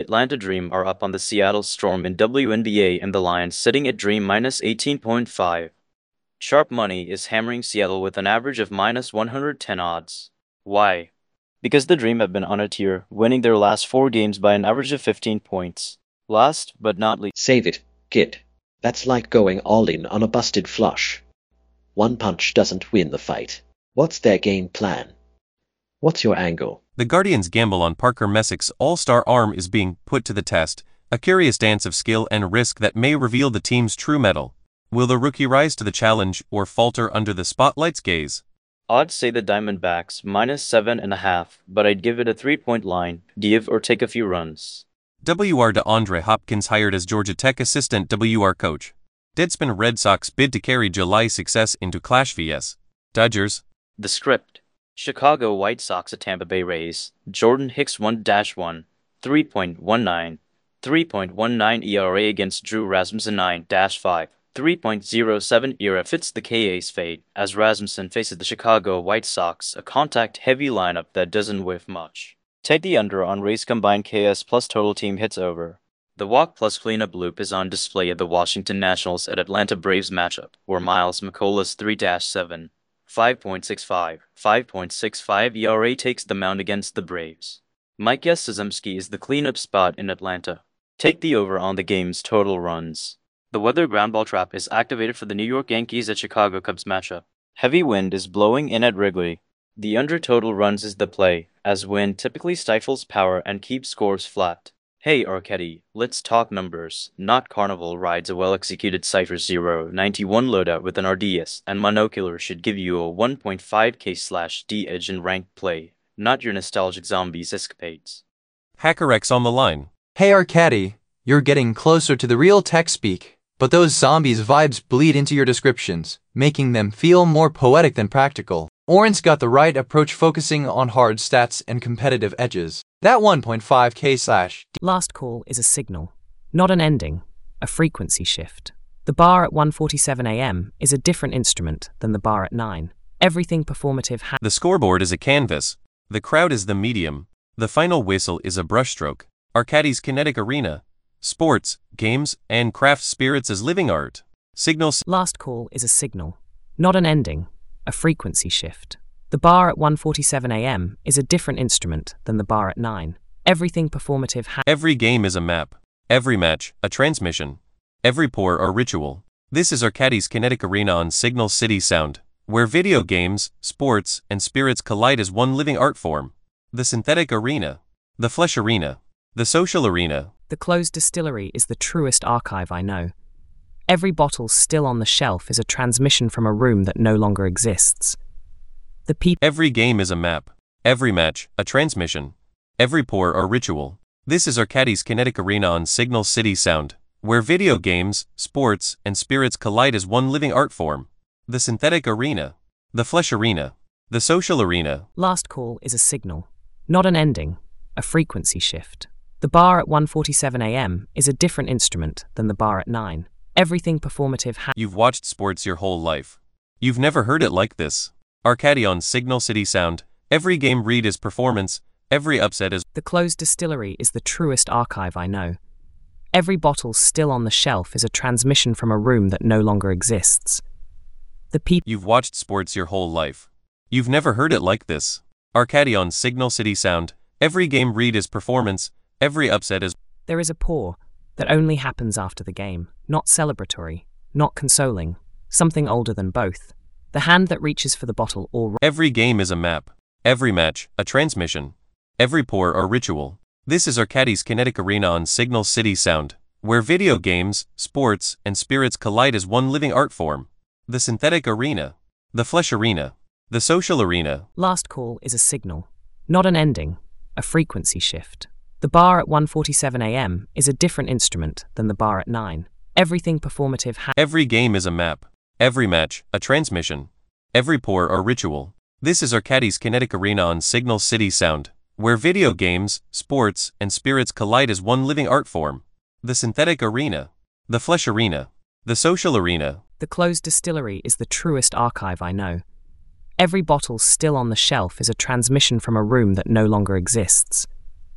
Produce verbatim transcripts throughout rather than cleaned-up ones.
Atlanta Dream are up on the Seattle Storm in W N B A and the Lions sitting at Dream minus eighteen point five. Sharp Money is hammering Seattle with an average of minus one hundred ten odds. Why? Because the Dream have been on a tear, winning their last four games by an average of fifteen points. Last but not least, Save it, kid. That's like going all in on a busted flush. One punch doesn't win the fight. What's their game plan? What's your angle? The Guardians' gamble on Parker Messick's all-star arm is being put to the test, a curious dance of skill and risk that may reveal the team's true mettle. Will the rookie rise to the challenge or falter under the spotlight's gaze? odds say the Diamondbacks minus seven and a half, but I'd give it a three-point line, give or take a few runs. W R DeAndre Hopkins hired as Georgia Tech assistant W R coach. Deadspin Red Sox bid to carry July success into Clash vs. Dodgers. The script: Chicago White Sox at Tampa Bay Rays. Jordan Hicks one dash one, three point one nine, three point one nine E R A against Drew Rasmussen nine dash five, three point oh seven E R A fits the K A's fate as Rasmussen faces the Chicago White Sox, a contact-heavy lineup that doesn't whiff much. Take the under on Rays combined K S plus total team hits over. The walk plus cleanup loop is on display at the Washington Nationals at Atlanta Braves matchup, where Miles McCullough's three dash seven, five point six five, five point six five E R A takes the mound against the Braves. Mike Yastrzemski is the cleanup spot in Atlanta. Take the over on the game's total runs. The weather groundball trap is activated for the New York Yankees at Chicago Cubs matchup. Heavy wind is blowing in at Wrigley. The under total runs is the play, as wind typically stifles power and keeps scores flat. Hey Arcady, let's talk numbers, not Carnival rides. A well-executed Cypher zero ninety-one loadout with an R D S and monocular should give you a one point five K slash D edge in ranked play, not your nostalgic zombies escapades. HackerX on the line. Hey Arcady, you're getting closer to the real tech speak, but those zombies vibes bleed into your descriptions, making them feel more poetic than practical. Oren's got the right approach, focusing on hard stats and competitive edges. That one point five K slash Last call is a signal, not an ending, a frequency shift. The bar at one forty-seven A M is a different instrument than the bar at nine. Everything performative ha- The scoreboard is a canvas. The crowd is the medium. The final whistle is a brushstroke. Arcady's kinetic arena. Sports, games, and craft spirits as living art. Signals. Last call is a signal, not an ending, a frequency shift. The bar at one forty-seven A M is a different instrument than the bar at nine. Everything performative ha- Every game is a map. Every match, a transmission. Every pour, a ritual. This is Arcady's kinetic arena on Signal City Sound, where video games, sports, and spirits collide as one living art form. The synthetic arena. The flesh arena. The social arena. The closed distillery is the truest archive I know. Every bottle still on the shelf is a transmission from a room that no longer exists. The people. Every game is a map. Every match, a transmission. Every pour, a ritual. This is Arcady's kinetic arena on Signal City Sound, where video games, sports, and spirits collide as one living art form. The synthetic arena. The flesh arena. The social arena. Last call is a signal, not an ending, a frequency shift. The bar at one forty-seven A M is a different instrument than the bar at nine. Everything performative ha- You've watched sports your whole life. You've never heard it like this. Arcady on Signal City Sound. Every game read is performance. Every upset is. The closed distillery is the truest archive I know. Every bottle still on the shelf is a transmission from a room that no longer exists. The people. You've watched sports your whole life. You've never heard it like this. Arcady on Signal City Sound. Every game read is performance. Every upset is. There is a pour that only happens after the game, not celebratory, not consoling, something older than both. The hand that reaches for the bottle or. Every game is a map. Every match, a transmission. Every pour, a ritual. This is Arcady's kinetic arena on Signal City Sound, where video games, sports, and spirits collide as one living art form. The synthetic arena. The flesh arena. The social arena. Last call is a signal, not an ending, a frequency shift. The bar at one forty-seven A M is a different instrument than the bar at nine. Everything performative ha- Every game is a map. Every match, a transmission. Every pour, a ritual. This is Arcady's kinetic arena on Signal City Sound, where video games, sports, and spirits collide as one living art form. The synthetic arena. The flesh arena. The social arena. The closed distillery is the truest archive I know. Every bottle still on the shelf is a transmission from a room that no longer exists.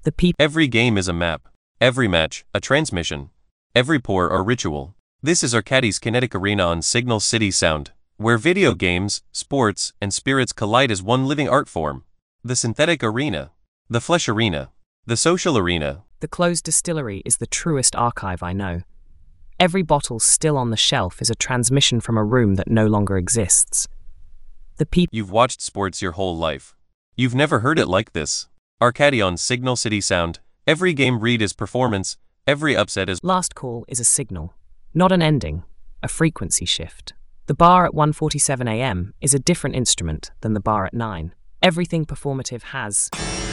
The people. Every game is a map. Every match, a transmission. Every pour or ritual. This is Arcadis Kinetic Arena on Signal City Sound, where video games, sports, and spirits collide as one living art form. The synthetic arena. The flesh arena. The social arena. The closed distillery is the truest archive I know. Every bottle still on the shelf is a transmission from a room that no longer exists. The people. You've watched sports your whole life. You've never heard it like this. Arcadi on Signal City Sound. Every game read is performance. Every upset is. Last call is a signal, not an ending, a frequency shift. The bar at one forty-seven a m is a different instrument than the bar at nine. Everything performative has.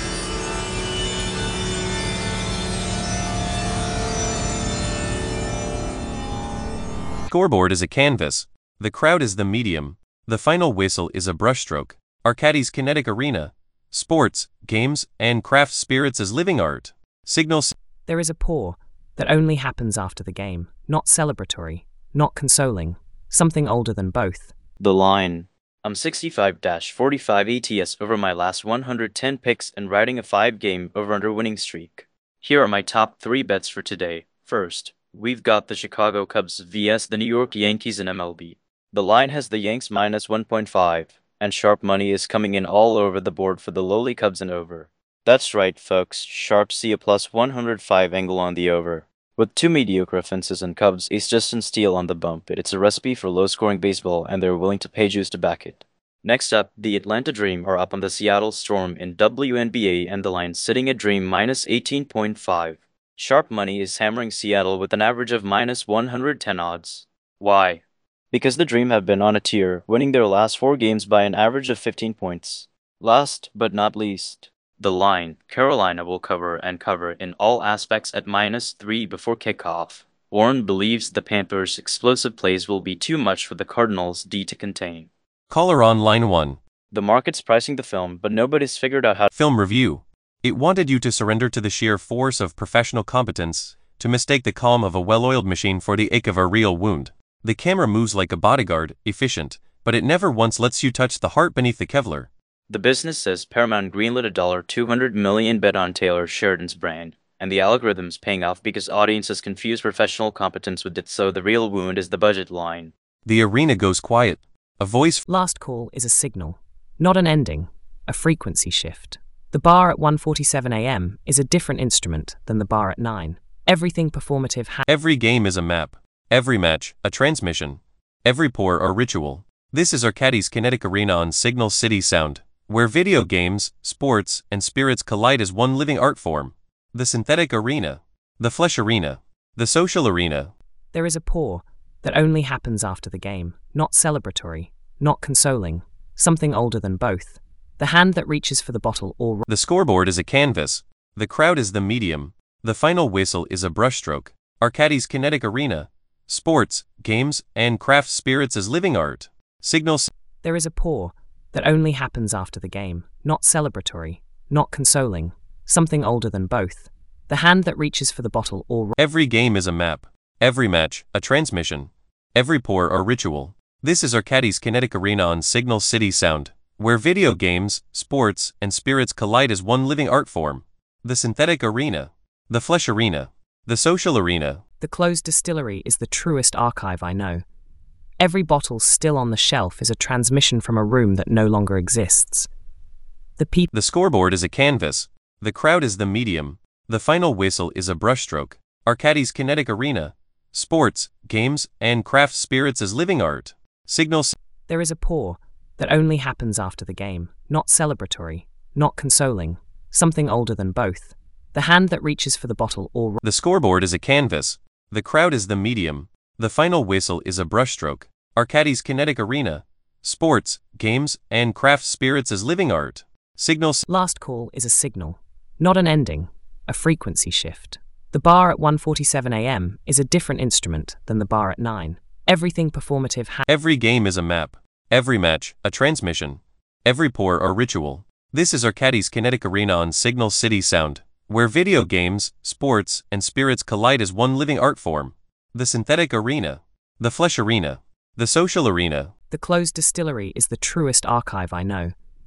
Scoreboard is a canvas. The crowd is the medium. The final whistle is a brushstroke. Arcadi's Kinetic Arena. Sports, games, and craft spirits as living art. Signal. There is a pour that only happens after the game, not celebratory, not consoling, something older than both. The line. I'm sixty-five forty-five A T S over my last one hundred ten picks and riding a five game over-under winning streak. Here are my top three bets for today. First, we've got the Chicago Cubs versus the New York Yankees in M L B. The line has the Yanks minus one point five, and sharp money is coming in all over the board for the lowly Cubs and over. That's right, folks, sharp see a plus one hundred five angle on the over. With two mediocre offenses and Cubs ace Justin Steele on the bump, it's a recipe for low-scoring baseball, and they're willing to pay juice to back it. Next up, the Atlanta Dream are up on the Seattle Storm in W N B A, and the line sitting at Dream minus eighteen point five. Sharp money is hammering Seattle with an average of minus one hundred ten odds. Why? Because the Dream have been on a tear, winning their last four games by an average of fifteen points. Last but not least, the line, Carolina will cover and cover in all aspects at minus three before kickoff. Warren believes the Panthers' explosive plays will be too much for the Cardinals' D to contain. Caller on line one. The market's pricing the film, but nobody's figured out how. Film review. It wanted you to surrender to the sheer force of professional competence, to mistake the calm of a well-oiled machine for the ache of a real wound. The camera moves like a bodyguard, efficient, but it never once lets you touch the heart beneath the Kevlar. The business says Paramount greenlit a two hundred million dollars bet on Taylor Sheridan's brand, and the algorithm's paying off because audiences confuse professional competence with it, so the real wound is the budget line. The arena goes quiet. A voice. Last call is a signal, not an ending, a frequency shift. The bar at one forty-seven a m is a different instrument than the bar at nine. Everything performative has. Every game is a map. Every match, a transmission. Every pour or ritual. This is Arcadi's Kinetic Arena on Signal City Sound, where video games, sports, and spirits collide as one living art form. The synthetic arena. The flesh arena. The social arena. There is a pour that only happens after the game, not celebratory, not consoling, something older than both. The hand that reaches for the bottle or. The scoreboard is a canvas. The crowd is the medium. The final whistle is a brushstroke. Arcadi's Kinetic Arena. Sports, games, and craft spirits as living art. Signal. There is a pour that only happens after the game, not celebratory, not consoling, something older than both. The hand that reaches for the bottle or. Every game is a map. Every match, a transmission. Every pour or ritual. This is Arcadi's Kinetic Arena on Signal City Sound, where video games, sports, and spirits collide as one living art form. The synthetic arena. The flesh arena. The social arena. The closed distillery is the truest archive I know. Every bottle still on the shelf is a transmission from a room that no longer exists. The people. The scoreboard is a canvas. The crowd is the medium. The final whistle is a brushstroke. Arcadi's Kinetic Arena. Sports, games, and craft spirits as living art. Signal. There is a pour that only happens after the game, not celebratory, not consoling, something older than both. The hand that reaches for the bottle or. The scoreboard is a canvas. The crowd is the medium. The final whistle is a brushstroke. Arcadi's Kinetic Arena. Sports, games, and craft spirits as living art. Signal. Last call is a signal, not an ending, a frequency shift. The bar at one forty-seven a m is a different instrument than the bar at nine. Everything performative has. Every game is a map. Every match, a transmission. Every pour or ritual. This is Arcadi's Kinetic Arena on Signal City Sound, where video games, sports, and spirits collide as one living art form. The synthetic arena. The flesh arena. The social arena. The closed distillery is the truest archive I know.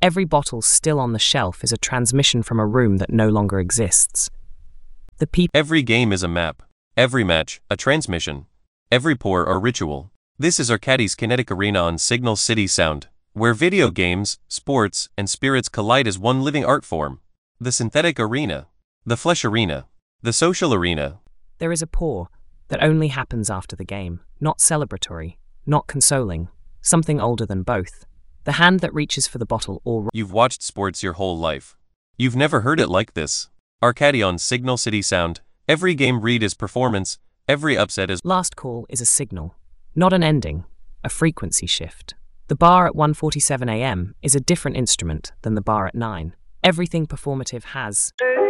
Every bottle still on the shelf is a transmission from a room that no longer exists. The people. Every game is a map. Every match, a transmission. Every pour, a ritual. This is Arcadie's Kinetic Arena on Signal City Sound, where video games, sports, and spirits collide as one living art form. The synthetic arena. The flesh arena. The social arena. There is a pour that only happens after the game, not celebratory, not consoling, something older than both. The hand that reaches for the bottle or... You've watched sports your whole life. You've never heard it like this. Arcadie on Signal City Sound. Every game read is performance, every upset is... Last call is a signal, not an ending, a frequency shift. The bar at one forty-seven a m is a different instrument than the bar at nine. Everything performative has...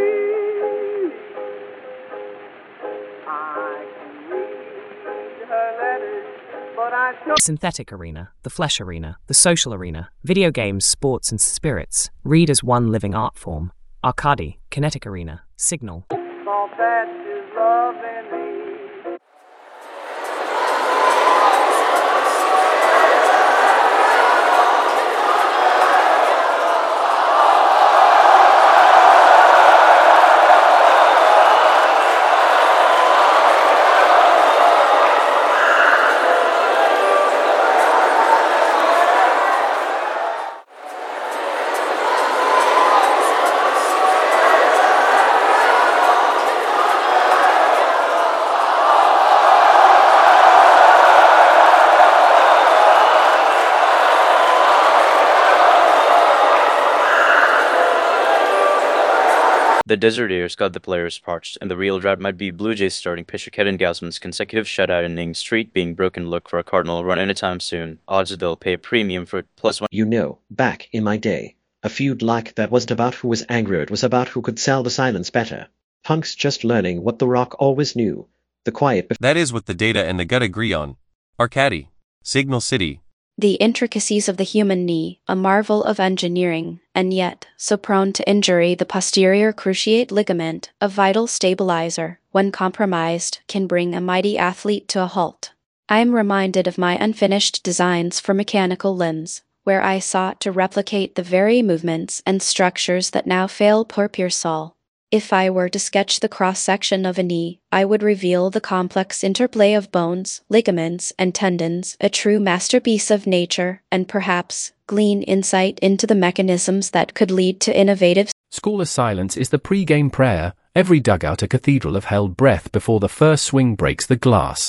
The synthetic arena, the flesh arena, the social arena, video games, sports and spirits, read as one living art form. Arcadie, Kinetic Arena, Signal. The Desert Airs got the players parched, and the real drought might be Blue Jays starting pitcher Kevin Gausman's consecutive shutout innings streak being broken. Look for a Cardinal run anytime soon. Odds they'll pay a premium for it, plus one. You know, back in my day, a feud like that wasn't about who was angrier, it was about who could sell the silence better. Punk's just learning what The Rock always knew. The quiet... That is what the data and the gut agree on. Arcadie, Signal City. The intricacies of the human knee, a marvel of engineering, and yet, so prone to injury, the posterior cruciate ligament, a vital stabilizer, when compromised, can bring a mighty athlete to a halt. I am reminded of my unfinished designs for mechanical limbs, where I sought to replicate the very movements and structures that now fail poor Pearsall. If I were to sketch the cross-section of a knee, I would reveal the complex interplay of bones, ligaments, and tendons, a true masterpiece of nature, and perhaps glean insight into the mechanisms that could lead to innovative... School of Silence is the pre-game prayer. Every dugout a cathedral of held breath before the first swing breaks the glass.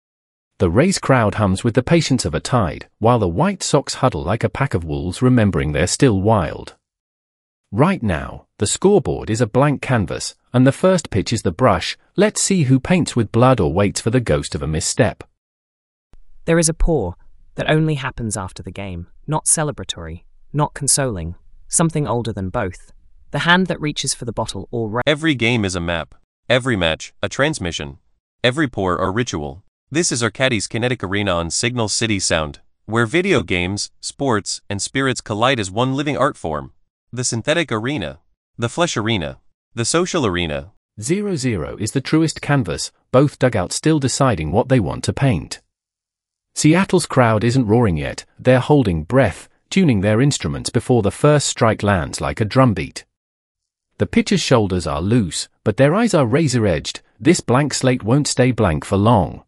The Rays crowd hums with the patience of a tide, while the White Sox huddle like a pack of wolves remembering they're still wild. Right now, the scoreboard is a blank canvas, and the first pitch is the brush. Let's see who paints with blood or waits for the ghost of a misstep. There is a pour that only happens after the game, not celebratory, not consoling, something older than both. The hand that reaches for the bottle or... Every game is a map. Every match, a transmission. Every pour, a ritual. This is Arcadie's Kinetic Arena on Signal City Sound, where video games, sports, and spirits collide as one living art form. The synthetic arena. The flesh arena. The social arena. Zero Zero is the truest canvas, both dugouts still deciding what they want to paint. Seattle's crowd isn't roaring yet, they're holding breath, tuning their instruments before the first strike lands like a drumbeat. The pitcher's shoulders are loose, but their eyes are razor-edged. This blank slate won't stay blank for long.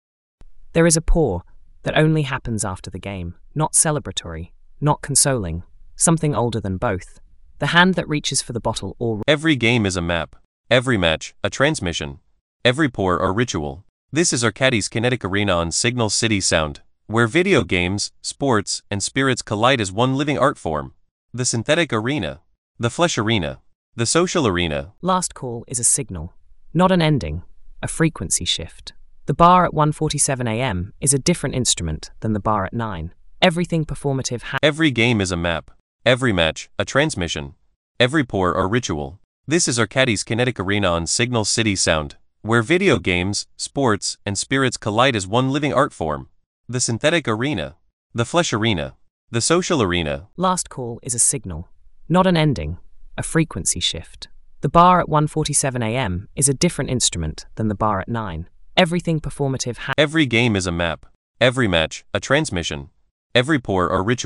There is a pour that only happens after the game, not celebratory, not consoling, something older than both. The hand that reaches for the bottle or... Every game is a map. Every match, a transmission. Every pour, a ritual. This is Arcadie's Kinetic Arena on Signal City Sound, where video games, sports, and spirits collide as one living art form. The synthetic arena. The flesh arena. The social arena. Last call is a signal, not an ending, a frequency shift. The bar at one forty-seven a m is a different instrument than the bar at nine. Everything performative ha- Every game is a map. Every match, a transmission. Every pour, a ritual. This is Arcadie's Kinetic Arena on Signal City Sound, where video games, sports, and spirits collide as one living art form. The synthetic arena. The flesh arena. The social arena. Last call is a signal, not an ending, a frequency shift. The bar at one forty-seven a m is a different instrument than the bar at nine. Everything performative ha- Every game is a map. Every match, a transmission. Every pour, a ritual.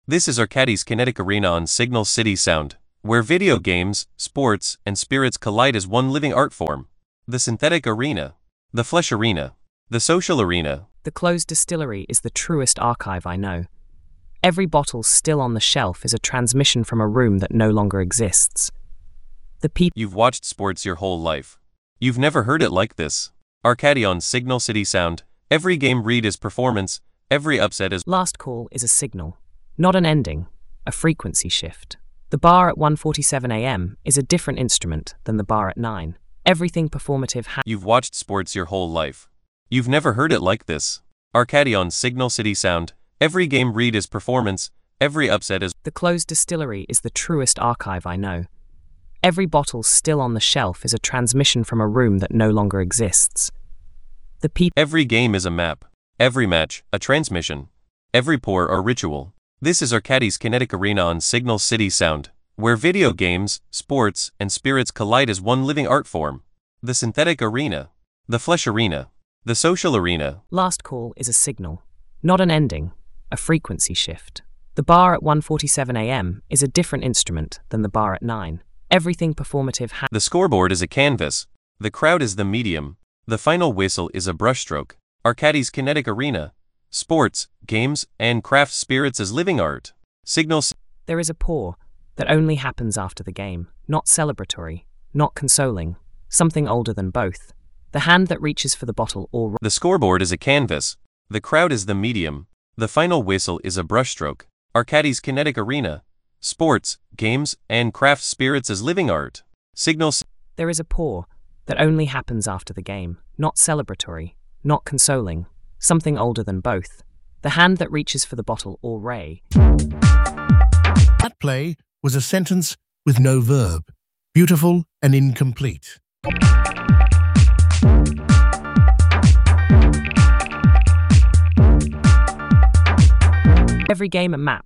This is Arcadis Kinetic Arena on Signal City Sound, where video games, sports, and spirits collide as one living art form. The synthetic arena, the flesh arena, the social arena. The closed distillery is the truest archive I know. Every bottle still on the shelf is a transmission from a room that no longer exists. The people. You've watched sports your whole life. You've never heard it like this. Arcadi on Signal City Sound. Every game read is performance, every upset is. Last call is a signal, not an ending, a frequency shift. The bar at one forty-seven a m is a different instrument than the bar at nine. Everything performative ha- You've watched sports your whole life. You've never heard it like this. Arcadi on Signal City Sound. Every game read is performance, every upset is. The closed distillery is the truest archive I know. Every bottle still on the shelf is a transmission from a room that no longer exists. The people. Every game is a map. Every match, a transmission. Every pour or ritual. This is Arcadis Kinetic Arena on Signal City Sound, where video games, sports, and spirits collide as one living art form. The synthetic arena, the flesh arena, the social arena. Last call is a signal, not an ending, a frequency shift. The bar at one forty-seven a m is a different instrument than the bar at nine. Everything performative ha- The scoreboard is a canvas. The crowd is the medium. The final whistle is a brushstroke. Arcadis Kinetic Arena. Sports, games, and craft spirits as living art. Signal. There is a pour that only happens after the game, not celebratory, not consoling, something older than both. The hand that reaches for the bottle or... The scoreboard is a canvas. The crowd is the medium. The final whistle is a brushstroke. Arcadis Kinetic Arena. Sports, games, and craft spirits as living art. Signal. There is a pour that only happens after the game, not celebratory, not consoling, something older than both. The hand that reaches for the bottle or ray. That play was a sentence with no verb, beautiful and incomplete. Every game a map.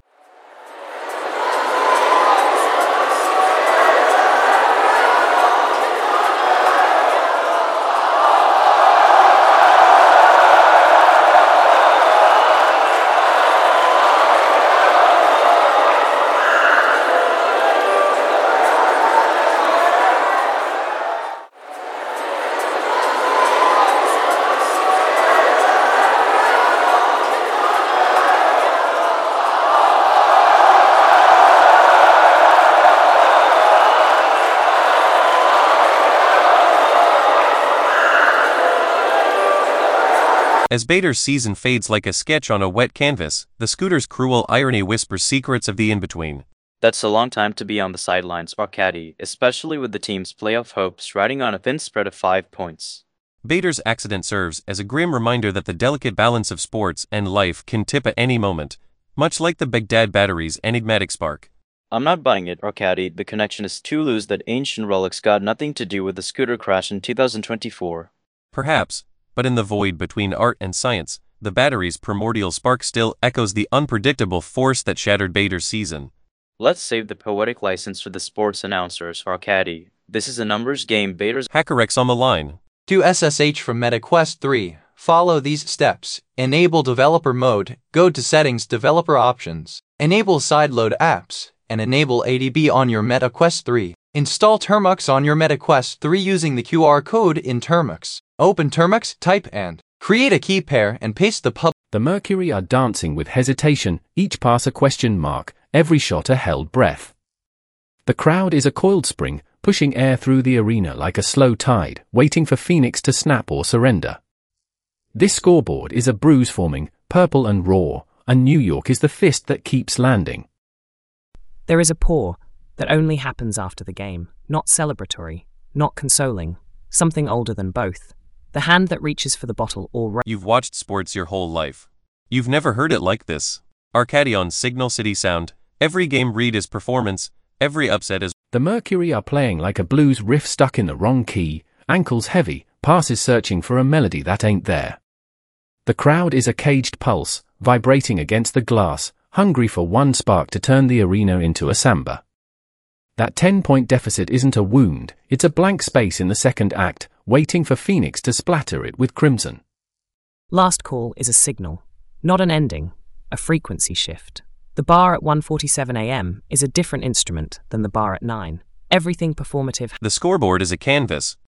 As Bader's season fades like a sketch on a wet canvas, the Scooter's cruel irony whispers secrets of the in-between. That's a long time to be on the sidelines, Arcadi, especially with the team's playoff hopes riding on a thin spread of five points. Bader's accident serves as a grim reminder that the delicate balance of sports and life can tip at any moment, much like the Baghdad Battery's enigmatic spark. I'm not buying it, Arcadi. The connection is too loose that ancient relics got nothing to do with the Scooter crash in two thousand twenty-four. Perhaps, but in the void between art and science, the battery's primordial spark still echoes the unpredictable force that shattered Bader's season. Let's save the poetic license for the sports announcers, Arcadi. This is a numbers game. Bader's HackerX on the line. Do S S H from MetaQuest three. Follow these steps. Enable developer mode, go to settings, developer options, enable sideload apps, and enable A D B on your MetaQuest three. Install Termux on your MetaQuest three using the Q R code in Termux. Open Termux, type and create a key pair and paste the pub. The Mercury are dancing with hesitation, each pass a question mark, every shot a held breath. The crowd is a coiled spring, pushing air through the arena like a slow tide, waiting for Phoenix to snap or surrender. This scoreboard is a bruise forming, purple and raw, and New York is the fist that keeps landing. There is a pour that only happens after the game, not celebratory, not consoling, something older than both. The hand that reaches for the bottle or... Ra- You've watched sports your whole life. You've never heard it like this. Arcadi on Signal City Sound. Every game read is performance, every upset is... The Mercury are playing like a blues riff stuck in the wrong key, ankles heavy, passes searching for a melody that ain't there. The crowd is a caged pulse, vibrating against the glass, hungry for one spark to turn the arena into a samba. That ten-point deficit isn't a wound, it's a blank space in the second act, waiting for Phoenix to splatter it with crimson. Last call is a signal, not an ending, a frequency shift. The bar at one forty-seven a m is a different instrument than the bar at nine. Everything performative. The scoreboard is a canvas,